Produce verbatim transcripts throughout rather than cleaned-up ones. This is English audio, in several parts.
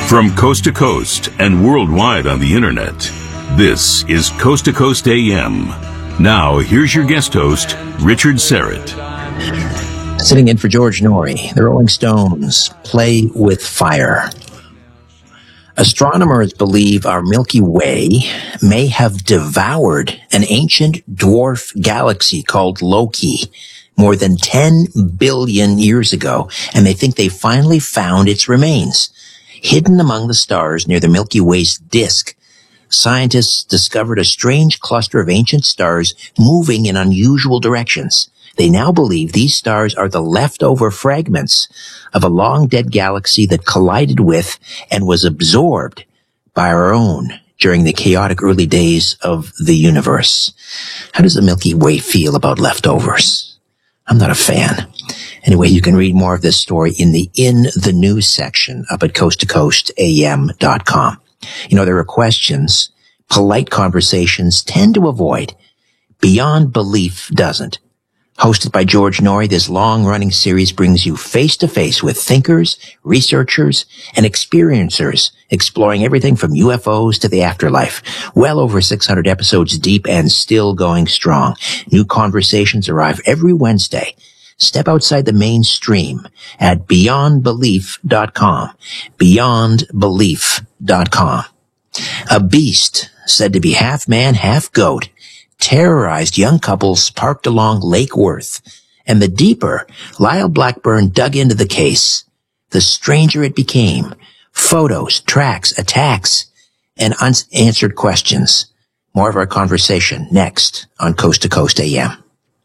From coast to coast and worldwide on the internet, this is Coast to Coast A M. Now, here's your guest host, Richard Syrett. Sitting in for George Noory, the Rolling Stones, Play with Fire. Astronomers believe our Milky Way may have devoured an ancient dwarf galaxy called Loki more than ten billion years ago, and they think they finally found its remains. Hidden among the stars near the Milky Way's disk, scientists discovered a strange cluster of ancient stars moving in unusual directions. They now believe these stars are the leftover fragments of a long-dead galaxy that collided with and was absorbed by our own during the chaotic early days of the universe. How does the Milky Way feel about leftovers? I'm not a fan. Anyway, you can read more of this story in the In the News section up at coast to coast A M dot com. You know, there are questions polite conversations tend to avoid. Beyond Belief doesn't. Hosted by George Noory, this long-running series brings you face-to-face with thinkers, researchers, and experiencers exploring everything from U F Os to the afterlife. Well over six hundred episodes deep and still going strong. New conversations arrive every Wednesday. Step outside the mainstream at beyond belief dot com. beyond belief dot com. A beast said to be half man, half goat terrorized young couples parked along Lake Worth, and the deeper Lyle Blackburn dug into the case, the stranger it became. Photos, tracks, attacks, and unanswered questions. More of our conversation next on Coast to Coast A M.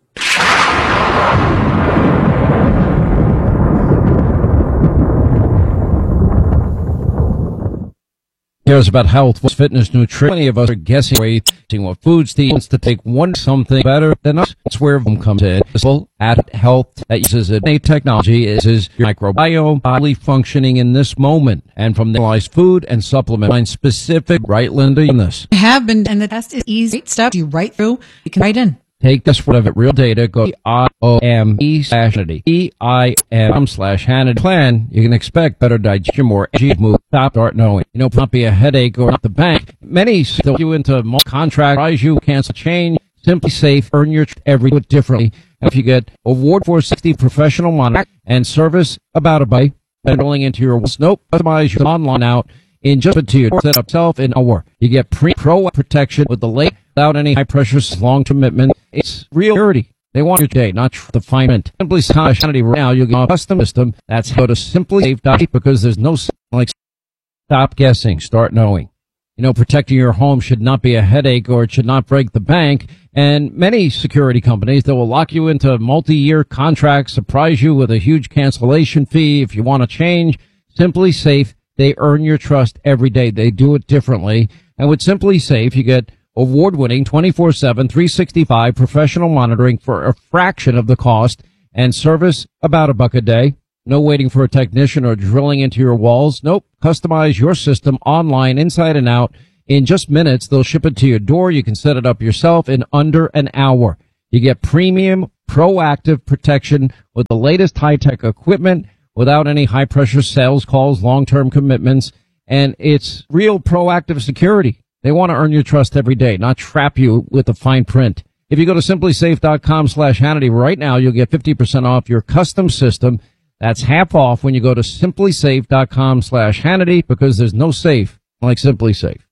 Cares about health, fitness, nutrition. Many of us are guessing weight, seeing what foods to eat, wants to take one something better than us. That's where them comes in. At health that uses innate technology is, is your microbiome bodily functioning in this moment, and from the analyzed food and supplement line specific, right, Linda, in this. I have been, and the test is easy stuff. You write through, you can write in. Take this for the real data. Go to I O M E slash Hannity. E I M slash Hannity. Plan, you can expect better digestion, more energy, move, stop, start knowing. You know, not be a headache or not the bank. Many still you into contract, rise you, cancel, change. Simply Safe, earn your every bit differently. If you get award for sixty professional monitoring and service about a bite, enrolling into your Nope, customize your online out in just a two set up self in hour. You get pre pro protection with the late without any high pressure long commitment. It's real security. They want your day, not the fine print. Simply Hannity right now. You'll get a custom system. That's go to simply safe dot because there's no like stop guessing, start knowing. You know, protecting your home should not be a headache or it should not break the bank. And many security companies that will lock you into multi-year contracts, surprise you with a huge cancellation fee if you want to change. Simply Safe. They earn your trust every day. They do it differently. And with Simply Safe, you get award-winning twenty-four seven, three sixty-five professional monitoring for a fraction of the cost and service about a buck a day. No waiting for a technician or drilling into your walls. Nope. Customize your system online, inside and out. In just minutes, they'll ship it to your door. You can set it up yourself in under an hour. You get premium, proactive protection with the latest high-tech equipment without any high-pressure sales calls, long-term commitments, and it's real proactive security. They want to earn your trust every day, not trap you with the fine print. If you go to simply safe dot com slash Hannity right now, you'll get fifty percent off your custom system. That's half off when you go to simply safe dot com slash Hannity because there's no safe like Simply Safe.